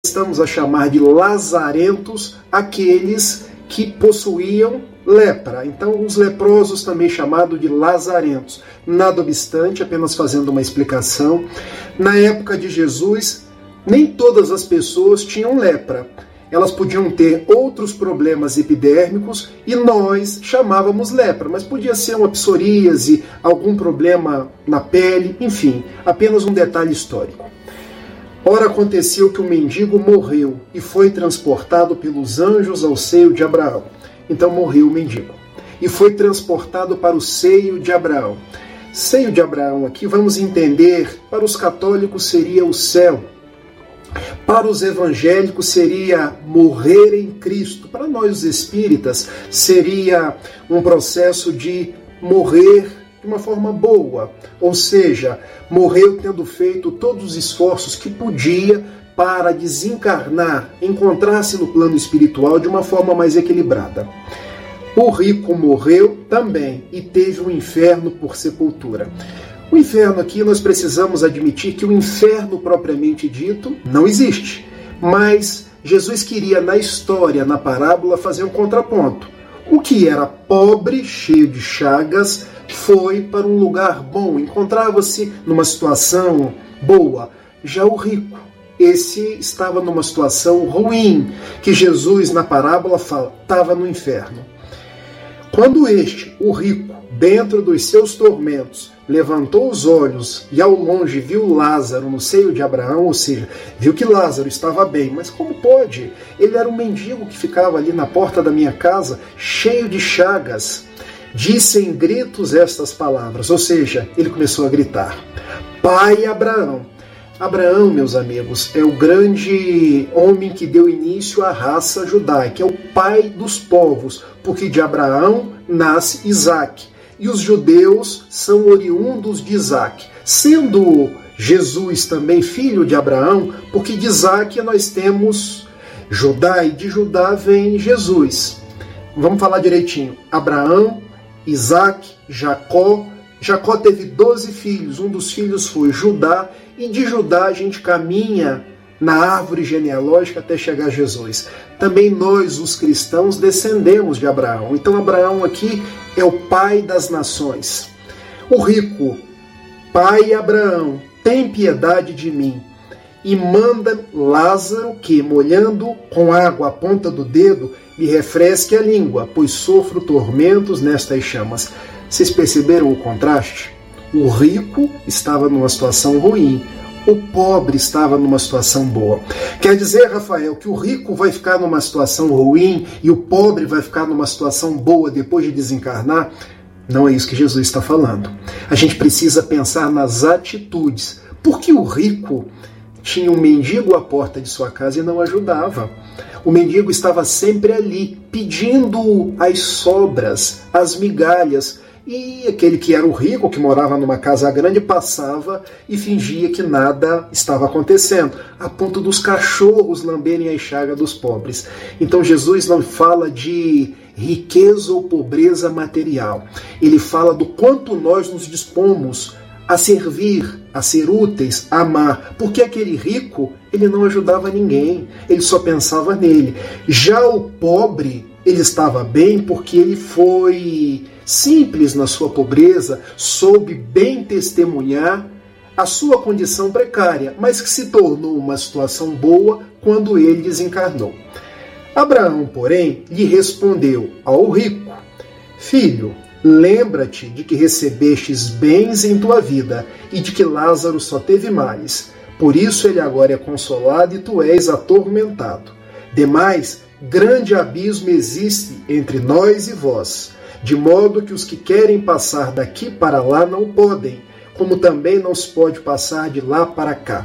Estamos a chamar de lazarentos aqueles que possuíam lepra. Então, os leprosos também chamados de lazarentos. Nada obstante, apenas fazendo uma explicação, na época de Jesus, nem todas as pessoas tinham lepra. Elas podiam ter outros problemas epidérmicos e nós chamávamos lepra, mas podia ser uma psoríase, algum problema na pele, enfim, apenas um detalhe histórico. Ora, aconteceu que o mendigo morreu e foi transportado pelos anjos ao seio de Abraão. Então morreu o mendigo e foi transportado para o seio de Abraão. Seio de Abraão aqui, vamos entender, para os católicos seria o céu. Para os evangélicos seria morrer em Cristo. Para nós, os espíritas, seria um processo de morrer de uma forma boa. Ou seja, morreu tendo feito todos os esforços que podia para desencarnar, encontrar-se no plano espiritual de uma forma mais equilibrada. O rico morreu também e teve um inferno por sepultura. O inferno aqui, nós precisamos admitir que o inferno propriamente dito não existe. Mas Jesus queria, na história, na parábola, fazer um contraponto. O que era pobre, cheio de chagas, foi para um lugar bom, encontrava-se numa situação boa. Já o rico, esse estava numa situação ruim, que Jesus, na parábola, fala, estava no inferno. Quando este, o rico, dentro dos seus tormentos, levantou os olhos e ao longe viu Lázaro no seio de Abraão, ou seja, viu que Lázaro estava bem, mas como pode? Ele era um mendigo que ficava ali na porta da minha casa, cheio de chagas. Disse em gritos estas palavras, ou seja, ele começou a gritar, Pai Abraão. Abraão, meus amigos, é o grande homem que deu início à raça judaica, é o pai dos povos, porque de Abraão nasce Isaque. E os judeus são oriundos de Isaque, sendo Jesus também filho de Abraão, porque de Isaque nós temos Judá, e de Judá vem Jesus. Vamos falar direitinho. Abraão, Isaque, Jacó. Jacó teve 12 filhos, um dos filhos foi Judá, e de Judá a gente caminha na árvore genealógica até chegar a Jesus. Também nós, os cristãos, descendemos de Abraão. Então Abraão aqui é o pai das nações. O rico, Pai Abraão, tem piedade de mim e manda Lázaro que, molhando com água a ponta do dedo, me refresque a língua, pois sofro tormentos nestas chamas. Vocês perceberam o contraste? O rico estava numa situação ruim, o pobre estava numa situação boa. Quer dizer, Rafael, que o rico vai ficar numa situação ruim e o pobre vai ficar numa situação boa depois de desencarnar? Não é isso que Jesus está falando. A gente precisa pensar nas atitudes. Por que o rico tinha um mendigo à porta de sua casa e não ajudava? O mendigo estava sempre ali, pedindo as sobras, as migalhas. E aquele que era o rico, que morava numa casa grande, passava e fingia que nada estava acontecendo, a ponto dos cachorros lamberem a chaga dos pobres. Então Jesus não fala de riqueza ou pobreza material. Ele fala do quanto nós nos dispomos a servir, a ser úteis, a amar. Porque aquele rico, ele não ajudava ninguém, ele só pensava nele. Já o pobre, ele estava bem porque ele foi simples na sua pobreza, soube bem testemunhar a sua condição precária, mas que se tornou uma situação boa quando ele desencarnou. Abraão, porém, lhe respondeu ao rico, Filho, lembra-te de que recebestes bens em tua vida e de que Lázaro só teve males. Por isso ele agora é consolado e tu és atormentado. Demais, grande abismo existe entre nós e vós, de modo que os que querem passar daqui para lá não podem, como também não se pode passar de lá para cá.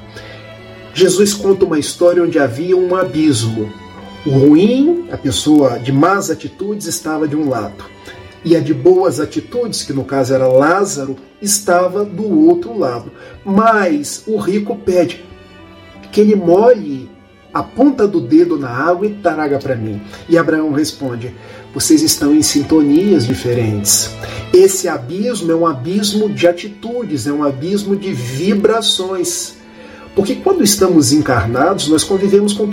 Jesus conta uma história onde havia um abismo. O ruim, a pessoa de más atitudes, estava de um lado, e a de boas atitudes, que no caso era Lázaro, estava do outro lado. Mas o rico pede que ele molhe a ponta do dedo na água e traga para mim. E Abraão responde, vocês estão em sintonias diferentes. Esse abismo é um abismo de atitudes, é um abismo de vibrações. Porque quando estamos encarnados, nós convivemos com